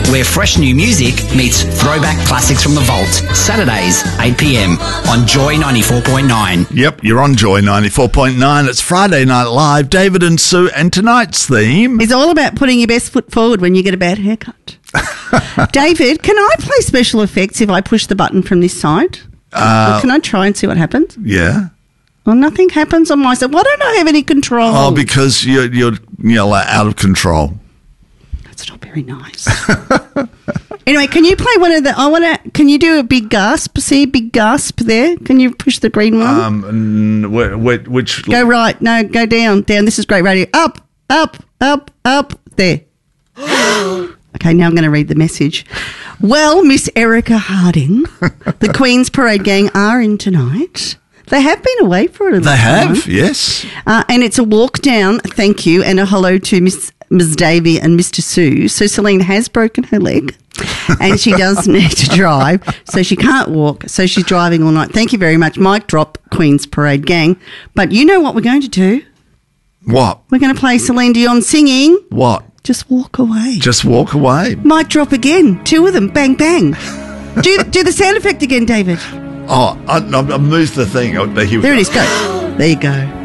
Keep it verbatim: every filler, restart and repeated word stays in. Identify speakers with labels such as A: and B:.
A: where fresh new music meets throwback classics from the vault. Saturdays, eight p.m. on Joy ninety-four point nine.
B: Yep, you're on Joy ninety-four point nine. It's Friday Night Live. David and Sue, and tonight's theme
C: is all about putting your best foot forward when you get a bad haircut. David, can I play special effects if I push the button from this side?
B: Uh,
C: or can I try and see what happens?
B: Yeah.
C: Well, nothing happens on my side. Why don't I have any control?
B: Oh, because you're, you're, you're like out of control.
C: That's not very nice. Anyway, can you play one of the... I want to... Can you do a big gasp? See a big gasp there? Can you push the green one?
B: Um, wh- wh- which...
C: Go right. No, go down. Down. This is great radio. Up, up, up, up. There. Okay, now I'm going to read the message. Well, Miss Erica Harding, the Queen's Parade Gang are in tonight. They have been away for a little
B: They
C: time.
B: have, yes.
C: Uh, and it's a walk down, thank you, and a hello to Miss Miss Davey and Mister Sue. So Celine has broken her leg and she does need to drive, so she can't walk, so she's driving all night. Thank you very much. Mic drop, Queen's Parade Gang. But you know what we're going to do?
B: What?
C: We're going to play Celine Dion singing.
B: What?
C: Just walk away.
B: Just walk away.
C: Mic drop again. Two of them. Bang, bang. do, do the sound effect again, David.
B: Oh, I, I moved the thing. Oh, there, here we
C: There
B: go.
C: it is. Go. There you go.